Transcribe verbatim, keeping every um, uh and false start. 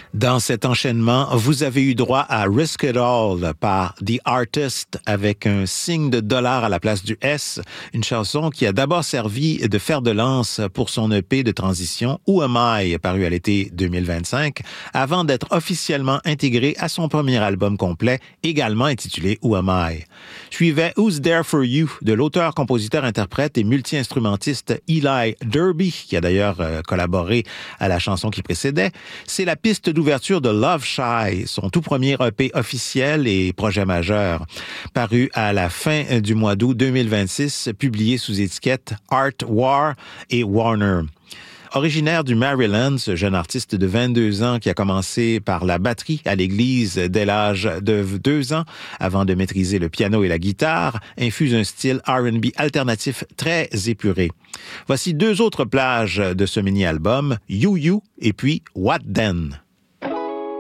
Dans cet enchaînement, vous avez eu droit à Risk It All par The Artist avec un signe de dollar à la place du S, une chanson qui a d'abord servi de fer de lance pour son E P de transition Who Am I, paru à l'été deux mille vingt-cinq, avant d'être officiellement intégré à son premier album complet, également intitulé Who Am I. Suivait Who's There For You de l'auteur, compositeur, interprète et multi-instrumentiste Eli Derby, qui a d'ailleurs euh, collaboré à la chanson qui précédait. C'est la piste d'ouverture de Love Shy, son tout premier E P officiel et projet majeur, paru à la fin du mois d'août deux mille vingt-six, publié sous étiquette Art War et Warner. Originaire du Maryland, ce jeune artiste de vingt-deux ans qui a commencé par la batterie à l'église dès l'âge de deux ans, avant de maîtriser le piano et la guitare, infuse un style R and B alternatif très épuré. Voici deux autres plages de ce mini-album, You You et puis What Then?